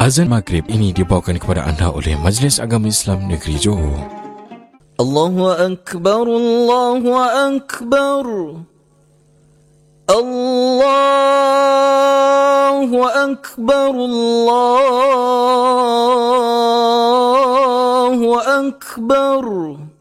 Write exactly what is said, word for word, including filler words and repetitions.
Azan Maghrib ini dibawakan kepada anda oleh Majlis Agama Islam Negeri Johor. Allahu Akbar, Allahu Akbar, Allahu Akbar, Allahu Akbar.